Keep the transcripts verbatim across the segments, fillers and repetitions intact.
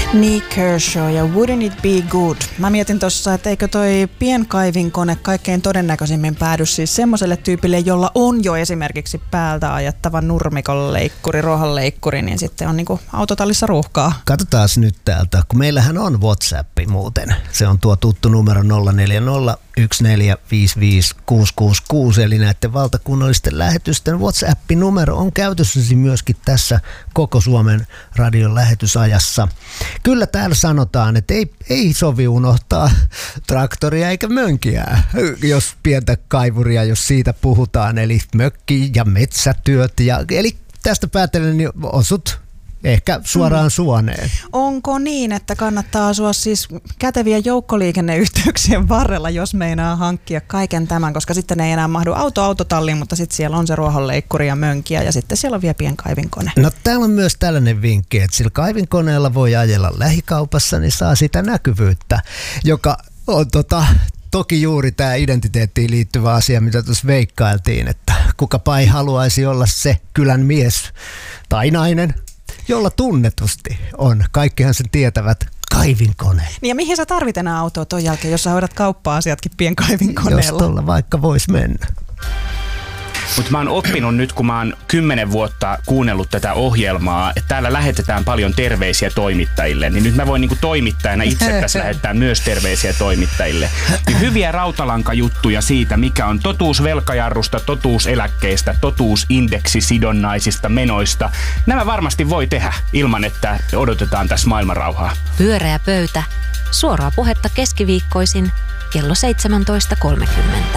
Nick Kershaw ja Wouldn't It Be Good. Mä mietin tossa, että eikö toi pienkaivinkone kaikkein todennäköisimmin päädy siis semmoiselle tyypille, jolla on jo esimerkiksi päältä ajettava nurmikon leikkuri, ruohonleikkuri, niin sitten on niinku autotallissa ruuhkaa. Katsotaan nyt täältä, kun meillähän on WhatsApp muuten. Se on tuo tuttu numero nolla neljä nolla yksi neljä viisi viisi kuusi kuusi kuusi, eli näiden valtakunnallisten lähetysten WhatsApp-numero on käytössäsi myöskin tässä koko Suomen radion lähetysajassa. Kyllä täällä sanotaan, että ei, ei sovi unohtaa traktoria eikä mönkiä, jos pientä kaivuria, jos siitä puhutaan, eli mökki- ja metsätyöt. Ja, eli tästä päätellen niin osut ehkä suoraan mm. Suoneen. Onko niin, että kannattaa asua siis kätevien joukkoliikenneyhteyksien varrella, jos meinaa hankkia kaiken tämän, koska sitten ei enää mahdu auto autotalliin, mutta sitten siellä on se ruohonleikkuri ja mönkiä ja sitten siellä on vielä pienkaivinkone. No täällä on myös tällainen vinkki, että sillä kaivinkoneella voi ajella lähikaupassa, niin saa sitä näkyvyyttä, joka on tota... Toki juuri tämä identiteettiin liittyvä asia, mitä tuossa veikkailtiin, että kukapa ei haluaisi olla se kylän mies tai nainen, jolla tunnetusti on. Kaikkihan sen tietävät kaivinkone. Niin ja mihin sä tarvit enää autoa ton jälkeen, jos sä hoidat kauppa-asiatkin pienkaivinkoneella? Jos tuolla vaikka voisi mennä. Mutta mä oon oppinut nyt, kun mä oon kymmenen vuotta kuunnellut tätä ohjelmaa, että täällä lähetetään paljon terveisiä toimittajille, niin nyt mä voin niinku toimittajana itse tässä lähettää myös terveisiä toimittajille. Niin hyviä rautalankajuttuja siitä, mikä on totuus velkajarrusta, totuus eläkkeistä, totuus indeksisidonnaisista menoista. Nämä varmasti voi tehdä ilman, että odotetaan tässä maailmanrauhaa. Pyöreä pöytä. Suoraa puhetta keskiviikkoisin kello seitsemäntoista kolmekymmentä.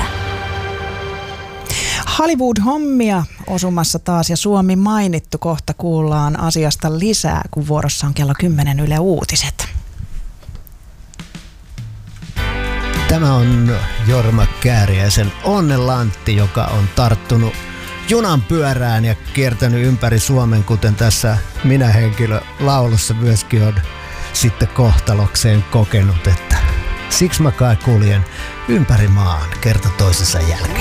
Hollywood-hommia osumassa taas ja Suomi mainittu. Kohta kuullaan asiasta lisää, kun vuorossa on kello kymmenen Yle Uutiset. Tämä on Jorma Kääriäisen Onnenlantti, joka on tarttunut junan pyörään ja kiertänyt ympäri Suomen, kuten tässä minä henkilö laulussa myöskin on sitten kohtalokseen kokenut, että siksi mä kai kuljen ympäri maan kerta toisensa jälkeen.